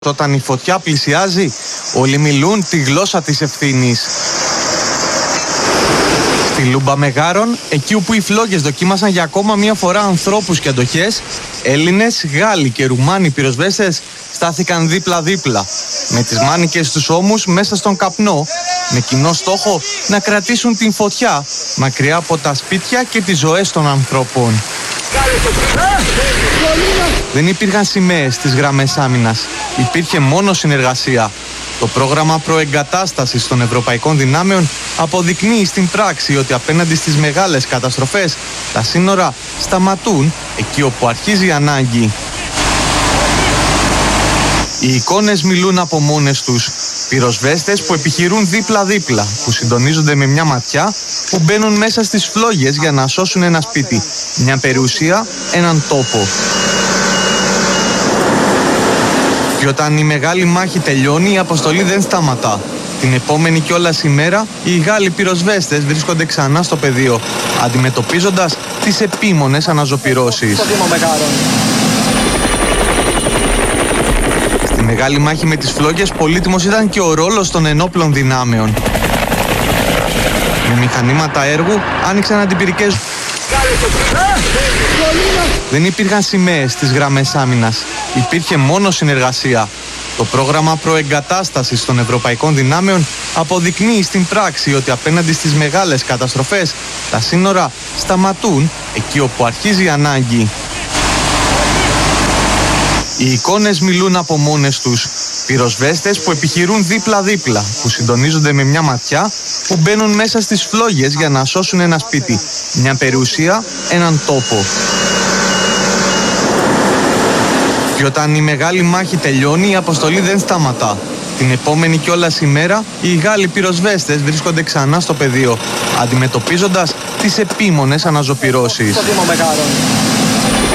Όταν η φωτιά πλησιάζει, όλοι μιλούν τη γλώσσα της ευθύνης. Στη Λούμπα Μεγάρων, εκεί όπου οι φλόγες δοκίμασαν για ακόμα μία φορά ανθρώπους και αντοχές, Έλληνες, Γάλλοι και Ρουμάνοι πυροσβέστες στάθηκαν δίπλα-δίπλα, με τις μάνικες τους ώμους μέσα στον καπνό, με κοινό στόχο να κρατήσουν την φωτιά μακριά από τα σπίτια και τις ζωές των ανθρώπων. Δεν υπήρχαν σημαίες στις γραμμές άμυνας. Υπήρχε μόνο συνεργασία. Το πρόγραμμα προεγκατάστασης των ευρωπαϊκών δυνάμεων αποδεικνύει στην πράξη ότι απέναντι στις μεγάλες καταστροφές τα σύνορα σταματούν εκεί όπου αρχίζει η ανάγκη. Οι εικόνες μιλούν από μόνες τους. Πυροσβέστες που επιχειρούν δίπλα-δίπλα, που συντονίζονται με μια ματιά, που μπαίνουν μέσα στις φλόγες για να σώσουν ένα σπίτι, μια περιουσία, έναν τόπο. Και όταν η μεγάλη μάχη τελειώνει, η αποστολή δεν σταματά. Την επόμενη κιόλας ημέρα, οι Γάλλοι πυροσβέστες βρίσκονται ξανά στο πεδίο, αντιμετωπίζοντας τις επίμονες αναζωπυρώσεις. Στη μεγάλη μάχη με τις φλόγες, πολύτιμος ήταν και ο ρόλος των ενόπλων δυνάμεων. Με μηχανήματα έργου άνοιξαν αντιπυρικές. Δεν υπήρχαν σημαίες στις γραμμές άμυνας. Υπήρχε μόνο συνεργασία. Το πρόγραμμα προεγκατάστασης των ευρωπαϊκών δυνάμεων αποδεικνύει στην πράξη ότι απέναντι στις μεγάλες καταστροφές τα σύνορα σταματούν εκεί όπου αρχίζει η ανάγκη. Οι εικόνες μιλούν από μόνες τους. Πυροσβέστες που επιχειρούν δίπλα-δίπλα, που συντονίζονται με μια ματιά, που μπαίνουν μέσα στις φλόγες για να σώσουν ένα σπίτι, μια περιουσία, έναν τόπο. Και όταν η μεγάλη μάχη τελειώνει, η αποστολή δεν σταματά. Την επόμενη κιόλας ημέρα, οι Γάλλοι πυροσβέστες βρίσκονται ξανά στο πεδίο, αντιμετωπίζοντας τις επίμονες αναζωπυρώσεις.